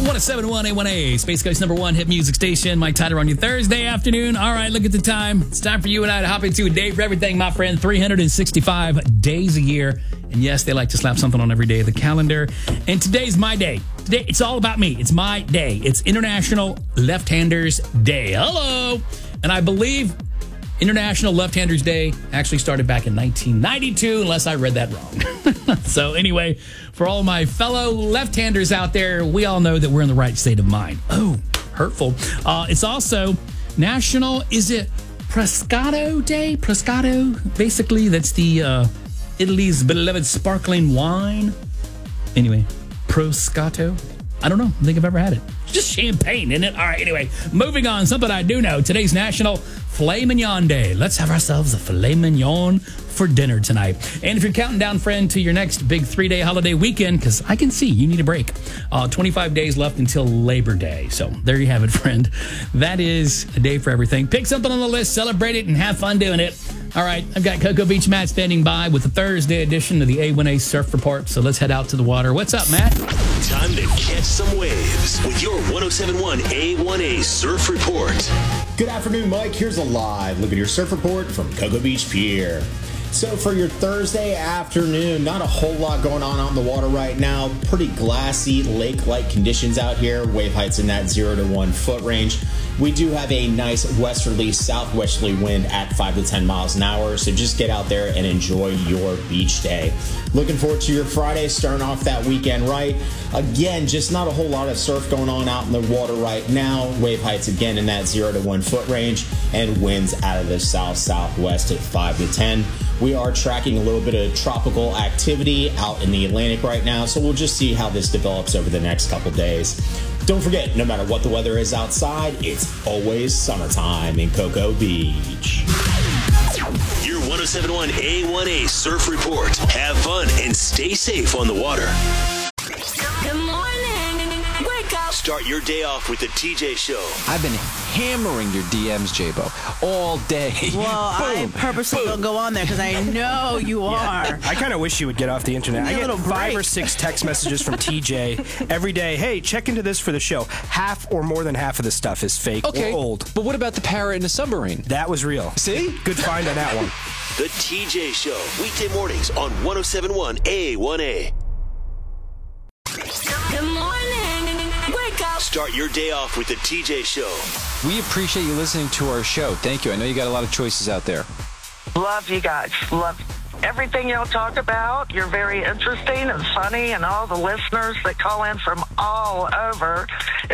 1071 A1A, Space Coast #1 hit music station. Mike Tyler on your Thursday afternoon. All right, look at the time. It's time for you and I to hop into a day for everything, my friend. 365 days a year. And yes, they like to slap something on every day of the calendar. And today's my day. Today, it's all about me. It's my day. It's International Left-Handers Day. Hello. And I believe International Left-Handers Day actually started back in 1992, unless I read that wrong. So anyway, for all my fellow left-handers out there, we all know that we're in the right state of mind. Oh, hurtful. It's also National, is it Proscato Day? Proscato? Basically, that's the Italy's beloved sparkling wine. Anyway, Proscato. I don't know. I don't think I've ever had it. It's just champagne, isn't it? All right, anyway, moving on. Something I do know. Today's National Filet Mignon Day. Let's have ourselves a filet mignon for dinner tonight. And if you're counting down, friend, to your next big 3-day holiday weekend, because I can see you need a break, 25 days left until Labor Day. So there you have it, friend. That is a day for everything. Pick something on the list, celebrate it, and have fun doing it. All right, I've got Cocoa Beach Matt standing by with the Thursday edition of the A1A Surf Report. So let's head out to the water. What's up, Matt? Time to catch some waves with your 1071 A1A Surf Report. Good afternoon, Mike. Here's a live look at your surf report from Cocoa Beach Pier. So for your Thursday afternoon, not a whole lot going on out in the water right now. Pretty glassy lake-like conditions out here. Wave heights in that 0 to 1 foot range. We do have a nice westerly, southwesterly wind at 5 to 10 miles an hour. So just get out there and enjoy your beach day. Looking forward to your Friday, starting off that weekend right. Again, just not a whole lot of surf going on out in the water right now. Wave heights again in that 0 to 1 foot range and winds out of the south-southwest at 5 to 10. We are tracking a little bit of tropical activity out in the Atlantic right now, so we'll just see how this develops over the next couple days. Don't forget, no matter what the weather is outside, it's always summertime in Cocoa Beach. Your 1071 A1A Surf Report. Have fun and stay safe on the water. Good morning. Wake up. Start your day off with the TJ Show. I've been hammering your DMs, J-Bo, all day. Well, I purposely don't go on there because I know you are. I kind of wish you would get off the internet. I get 5 or 6 text messages from TJ every day. Hey, check into this for the show. Half or more than half of the stuff is fake or old. But what about the parrot in the submarine? That was real. See? Good find on that one. The TJ Show. Weekday mornings on 1071 A1A. Good morning. Wake up. Start your day off with the TJ Show. We appreciate you listening to our show. Thank you. I know you got a lot of choices out there. Love you guys. Love everything y'all talk about. You're very interesting and funny, and all the listeners that call in from all over.